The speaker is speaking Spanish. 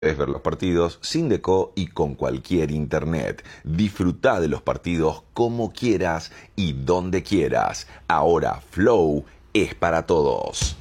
Puedes ver los partidos sin deco y con cualquier internet. Disfruta de los partidos como quieras y donde quieras. Ahora Flow es para todos.